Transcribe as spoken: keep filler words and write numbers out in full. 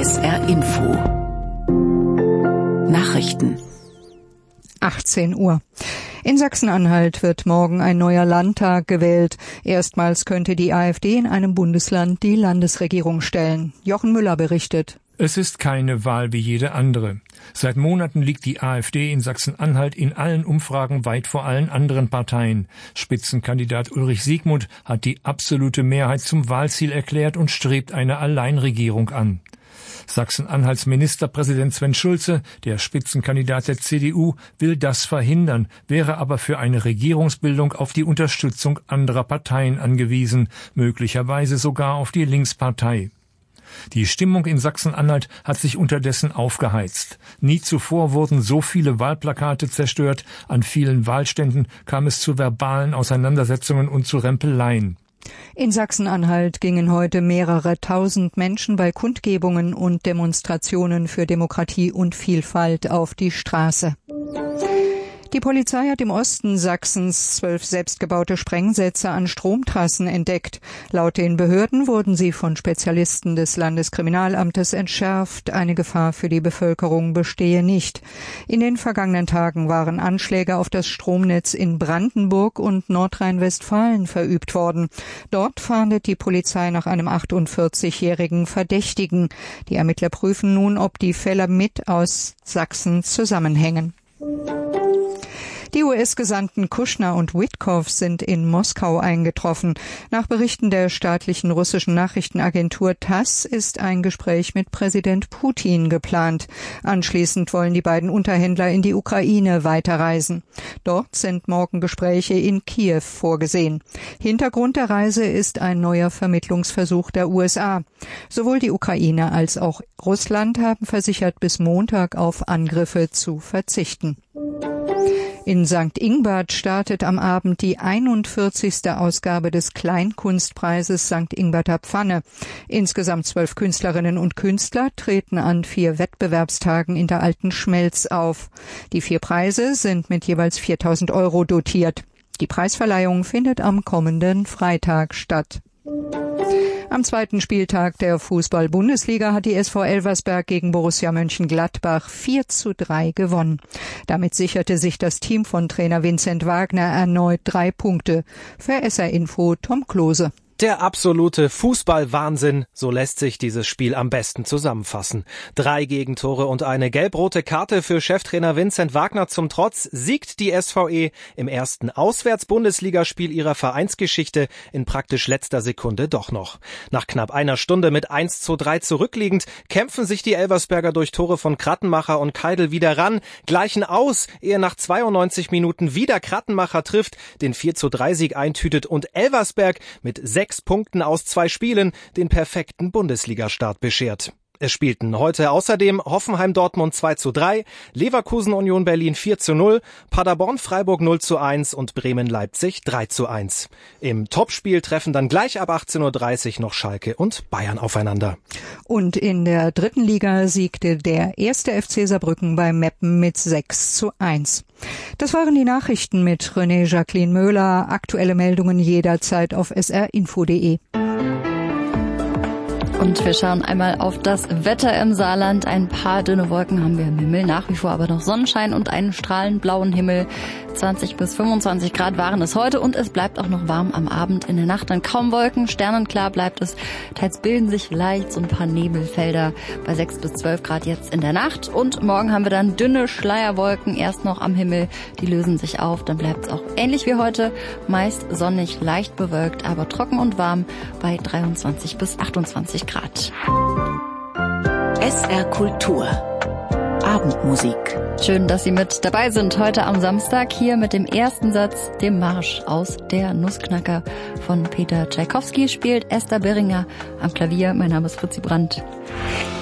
S R Info. Nachrichten. achtzehn Uhr. In Sachsen-Anhalt wird morgen ein neuer Landtag gewählt. Erstmals könnte die AfD in einem Bundesland die Landesregierung stellen. Jochen Müller berichtet. Es ist keine Wahl wie jede andere. Seit Monaten liegt die AfD in Sachsen-Anhalt in allen Umfragen weit vor allen anderen Parteien. Spitzenkandidat Ulrich Siegmund hat die absolute Mehrheit zum Wahlziel erklärt und strebt eine Alleinregierung an. Sachsen-Anhalts Ministerpräsident Sven Schulze, der Spitzenkandidat der C D U, will das verhindern, wäre aber für eine Regierungsbildung auf die Unterstützung anderer Parteien angewiesen, möglicherweise sogar auf die Linkspartei. Die Stimmung in Sachsen-Anhalt hat sich unterdessen aufgeheizt. Nie zuvor wurden so viele Wahlplakate zerstört, an vielen Wahlständen kam es zu verbalen Auseinandersetzungen und zu Rempeleien. In Sachsen-Anhalt gingen heute mehrere tausend Menschen bei Kundgebungen und Demonstrationen für Demokratie und Vielfalt auf die Straße. Die Polizei hat im Osten Sachsens zwölf selbstgebaute Sprengsätze an Stromtrassen entdeckt. Laut den Behörden wurden sie von Spezialisten des Landeskriminalamtes entschärft. Eine Gefahr für die Bevölkerung bestehe nicht. In den vergangenen Tagen waren Anschläge auf das Stromnetz in Brandenburg und Nordrhein-Westfalen verübt worden. Dort fahndet die Polizei nach einem achtundvierzigjährigen Verdächtigen. Die Ermittler prüfen nun, ob die Fälle mit aus Sachsen zusammenhängen. Die U S-Gesandten Kushner und Witkow sind in Moskau eingetroffen. Nach Berichten der staatlichen russischen Nachrichtenagentur TASS ist ein Gespräch mit Präsident Putin geplant. Anschließend wollen die beiden Unterhändler in die Ukraine weiterreisen. Dort sind morgen Gespräche in Kiew vorgesehen. Hintergrund der Reise ist ein neuer Vermittlungsversuch der U S A. Sowohl die Ukraine als auch Russland haben versichert, bis Montag auf Angriffe zu verzichten. In Sankt Ingbert startet am Abend die einundvierzigste Ausgabe des Kleinkunstpreises Sankt Ingberter Pfanne. Insgesamt zwölf Künstlerinnen und Künstler treten an vier Wettbewerbstagen in der Alten Schmelz auf. Die vier Preise sind mit jeweils viertausend Euro dotiert. Die Preisverleihung findet am kommenden Freitag statt. Am zweiten Spieltag der Fußball-Bundesliga hat die S V Elversberg gegen Borussia Mönchengladbach vier zu drei gewonnen. Damit sicherte sich das Team von Trainer Vincent Wagner erneut drei Punkte. Für S R Info Tom Klose. Der absolute Fußballwahnsinn, so lässt sich dieses Spiel am besten zusammenfassen. Drei Gegentore und eine gelb-rote Karte für Cheftrainer Vincent Wagner zum Trotz siegt die S V E im ersten Auswärts-Bundesligaspiel ihrer Vereinsgeschichte in praktisch letzter Sekunde doch noch. Nach knapp einer Stunde mit eins zu drei zurückliegend kämpfen sich die Elversberger durch Tore von Krattenmacher und Keidel wieder ran, gleichen aus, ehe nach zweiundneunzig Minuten wieder Krattenmacher trifft, den vier zu drei Sieg eintütet und Elversberg mit sechs Punkten aus zwei Spielen den perfekten Bundesliga-Start beschert. Es spielten heute außerdem Hoffenheim-Dortmund zwei zu drei, Leverkusen-Union Berlin vier zu null, Paderborn-Freiburg null zu eins und Bremen-Leipzig drei zu eins. Im Topspiel treffen dann gleich ab achtzehn Uhr dreißig noch Schalke und Bayern aufeinander. Und in der dritten Liga siegte der erste F C Saarbrücken bei Meppen mit sechs zu eins. Das waren die Nachrichten mit René Jacqueline Möhler. Aktuelle Meldungen jederzeit auf s r info punkt d e. Und wir schauen einmal auf das Wetter im Saarland. Ein paar dünne Wolken haben wir im Himmel, nach wie vor aber noch Sonnenschein und einen strahlend blauen Himmel. zwanzig bis fünfundzwanzig Grad waren es heute und es bleibt auch noch warm am Abend. In der Nacht dann kaum Wolken, sternenklar bleibt es. Teils bilden sich leicht so ein paar Nebelfelder bei sechs bis zwölf Grad jetzt in der Nacht. Und morgen haben wir dann dünne Schleierwolken erst noch am Himmel. Die lösen sich auf, dann bleibt es auch ähnlich wie heute. Meist sonnig, leicht bewölkt, aber trocken und warm bei dreiundzwanzig bis achtundzwanzig Grad. S R Kultur. Abendmusik. Schön, dass Sie mit dabei sind heute am Samstag hier mit dem ersten Satz, dem Marsch aus der Nussknacker von Peter Tschaikowski, spielt Esther Beringer am Klavier. Mein Name ist Fritzi Brandt.